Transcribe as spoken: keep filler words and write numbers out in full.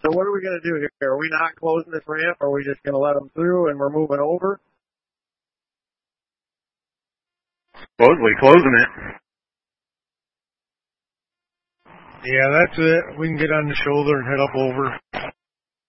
So what are we going to do here? Are we not closing this ramp? Or are we just going to let them through and we're moving over? Supposedly closing it. Yeah, that's it. We can get on the shoulder and head up over.